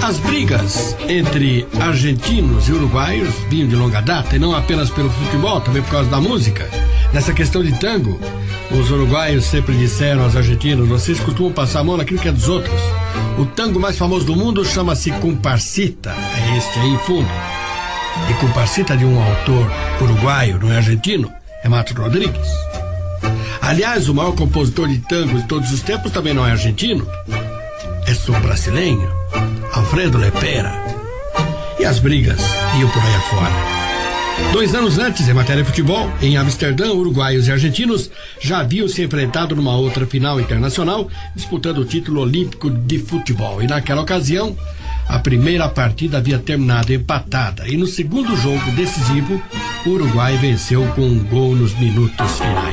As brigas entre argentinos e uruguaios vinham de longa data, e não apenas pelo futebol, também por causa da música. Nessa questão de tango, os uruguaios sempre disseram aos argentinos: vocês costumam passar a mão naquilo que é dos outros. O tango mais famoso do mundo chama-se Comparsita, é este aí em fundo. E Comparsita, de um autor uruguaio, não é argentino, é Matos Rodrigues. Aliás, o maior compositor de tangos de todos os tempos também não é argentino, é sul-brasileiro, Alfredo Lepera. E as brigas iam por aí afora. 2 anos antes, em matéria de futebol, em Amsterdã, uruguaios e argentinos já haviam se enfrentado numa outra final internacional, disputando o título olímpico de futebol. E naquela ocasião, a primeira partida havia terminado empatada. E no segundo jogo decisivo, o Uruguai venceu com um gol nos minutos finais.